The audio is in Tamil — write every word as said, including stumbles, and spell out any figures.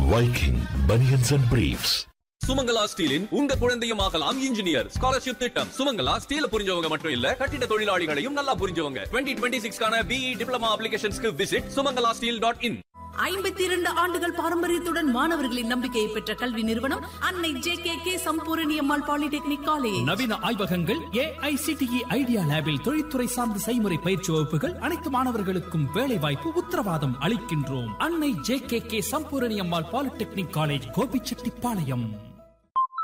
Viking Bunions and Briefs. Sumangala ஸ்டீலின் உங்க குழந்தையும் ஆகலாம் இன்ஜினியர் ஸ்காலர்ஷிப் திட்டம். சுமங்கலா ஸ்டீல புரிஞ்சவங்க மட்டும் இல்ல, கட்டிட தொழிலாளிகளையும் நல்லா புரிஞ்சவங்க. twenty twenty-six கான BE diploma அப்ளிகேஷன்ஸ்க்கு visit Sumangala steel dot in. ஐம்பத்தி இரண்டு ஆண்டுகள் பாரம்பரியத்துடன் மாணவர்களின் நம்பிக்கையை பெற்ற கல்வி நிறுவனம் அன்னை ஜே கே கே சம்பூரணி அம்மாள் பாலிடெக்னிக் காலேஜ். நவீன ஆய்வகங்கள், ஏஐசிடிஇ ஐடியா லேபில் தொழில்துறை சார்ந்த செய்முறை பயிற்சி வகுப்புகள், அனைத்து மாணவர்களுக்கும் வேலை வாய்ப்பு உத்தரவாதம் அளிக்கின்றோம். அன்னை ஜே கே கே சம்பூரணி அம்மாள் பாலிடெக்னிக் காலேஜ், கோபிச்செட்டிப்பாளையம்.